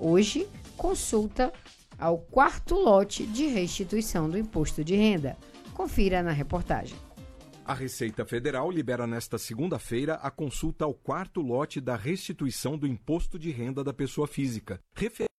Hoje, consulta ao quarto lote de restituição do imposto de renda. Confira na reportagem. A Receita Federal libera nesta segunda-feira a consulta ao quarto lote da restituição do imposto de renda da pessoa física,